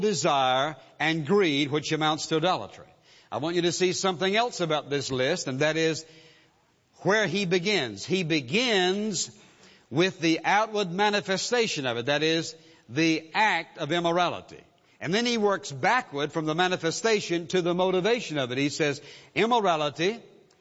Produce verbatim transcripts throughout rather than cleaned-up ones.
desire, and greed, which amounts to idolatry. I want you to see something else about this list, and that is where he begins. He begins with the outward manifestation of it, that is, the act of immorality. And then he works backward from the manifestation to the motivation of it. He says, immorality,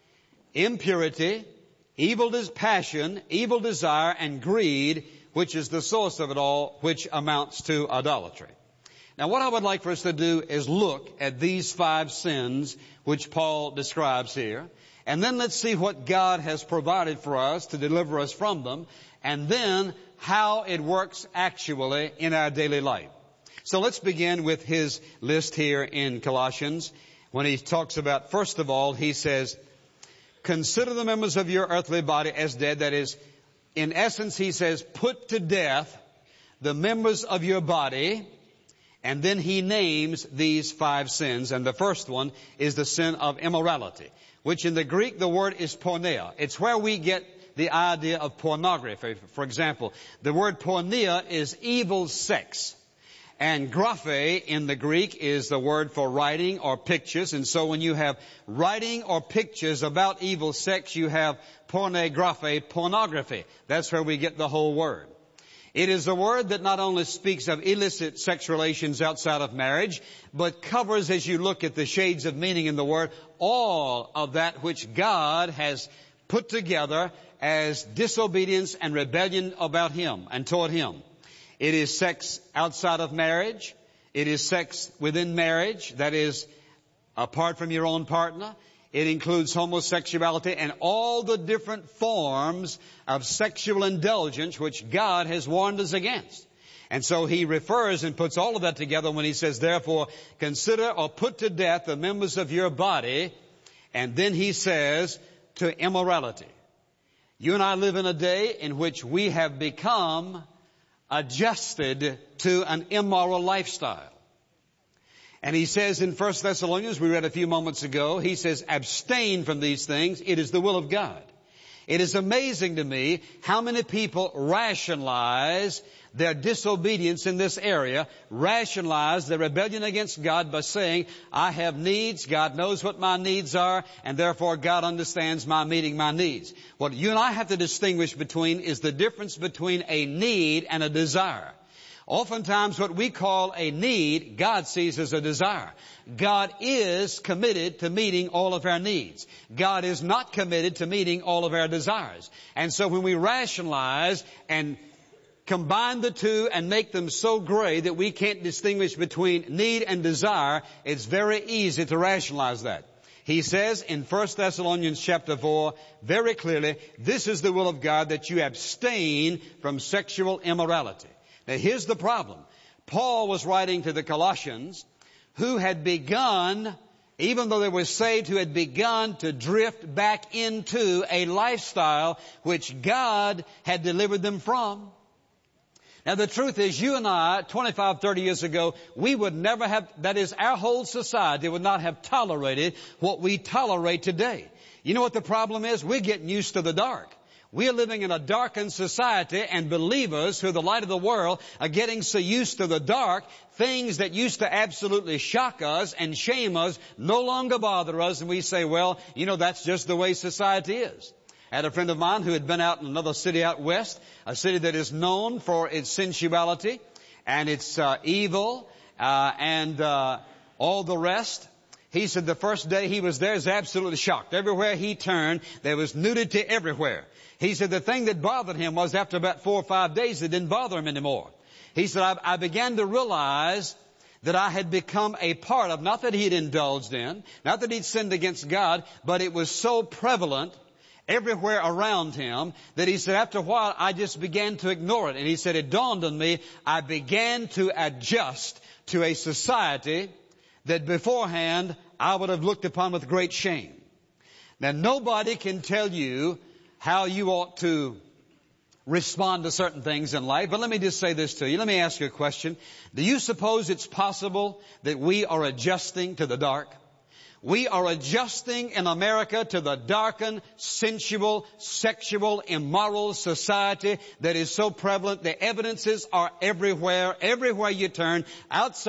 impurity, evil passion, evil desire, and greed, which is the source of it all, which amounts to idolatry. Now, what I would like for us to do is look at these five sins which Paul describes here. And then let's see what God has provided for us to deliver us from them. And then how it works actually in our daily life. So let's begin with his list here in Colossians. When he talks about, first of all, he says, consider the members of your earthly body as dead. That is, in essence, he says, put to death the members of your body. And then he names these five sins. And the first one is the sin of immorality, which in the Greek, the word is porneia. It's where we get the idea of pornography. For example, the word porneia is evil sex. And graphe in the Greek is the word for writing or pictures. And so when you have writing or pictures about evil sex, you have pornography, pornography. That's where we get the whole word. It is a word that not only speaks of illicit sex relations outside of marriage, but covers, as you look at the shades of meaning in the word, all of that which God has put together as disobedience and rebellion about Him and toward Him. It is sex outside of marriage. It is sex within marriage, that is, apart from your own partner. It includes homosexuality and all the different forms of sexual indulgence which God has warned us against. And so he refers and puts all of that together when he says, therefore, consider or put to death the members of your body. And then he says, to immorality. You and I live in a day in which we have become adjusted to an immoral lifestyle. And he says in First Thessalonians, we read a few moments ago, he says, abstain from these things. It is the will of God. It is amazing to me how many people rationalize their disobedience in this area, rationalize their rebellion against God by saying, I have needs, God knows what my needs are, and therefore God understands my meeting my needs. What you and I have to distinguish between is the difference between a need and a desire. Oftentimes what we call a need, God sees as a desire. God is committed to meeting all of our needs. God is not committed to meeting all of our desires. And so when we rationalize and combine the two and make them so gray that we can't distinguish between need and desire, it's very easy to rationalize that. He says in First Thessalonians chapter four very clearly, this is the will of God, that you abstain from sexual immorality. Now here's the problem. Paul was writing to the Colossians who had begun, even though they were saved, who had begun to drift back into a lifestyle which God had delivered them from. Now the truth is, you and I, twenty-five, thirty years ago, we would never have, that is, our whole society would not have tolerated what we tolerate today. You know what the problem is? We're getting used to the dark. We are living in a darkened society, and believers who are the light of the world are getting so used to the dark, things that used to absolutely shock us and shame us no longer bother us, and we say, well, you know, that's just the way society is. I had a friend of mine who had been out in another city out west, a city that is known for its sensuality and its uh, evil uh, and uh, all the rest. He said the first day he was there, he was absolutely shocked. Everywhere he turned, there was nudity everywhere. He said the thing that bothered him was after about four or five days, it didn't bother him anymore. He said, I, I began to realize that I had become a part of, not that he'd indulged in, not that he'd sinned against God, but it was so prevalent everywhere around him that he said, after a while, I just began to ignore it. And he said, it dawned on me, I began to adjust to a society that beforehand I would have looked upon with great shame. Now, nobody can tell you how you ought to respond to certain things in life. But let me just say this to you. Let me ask you a question. Do you suppose it's possible that we are adjusting to the dark? We are adjusting in America to the darkened, sensual, sexual, immoral society that is so prevalent. The evidences are everywhere, everywhere you turn, outside